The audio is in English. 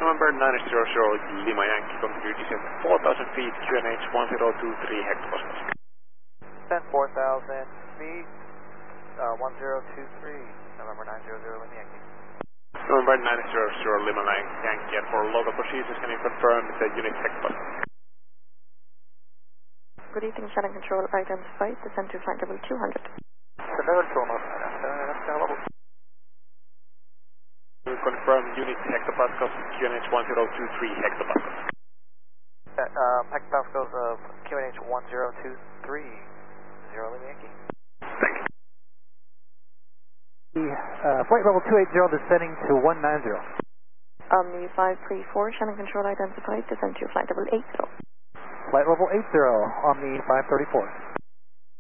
November 900 Lima Yankee, continue descent 4,000 feet, QNH 1023 hectopascals. Descent 4,000 feet, 1023, November 900 Lima Yankee. November 900 Lima Yankee, and for local procedures, can you confirm the unit hectopascals? Good evening, Shannon Control, identified, descend to flight level 200. We confirm unit hectopascals, QNH 1023 hectopascals. Hectopascals of QNH 1023, 0 Lima Yankee. Thank you. Flight level 280 descending to 190. Omni 534, Shannon Control, identified, descend to flight level 80. Flight level 80, Omni 534.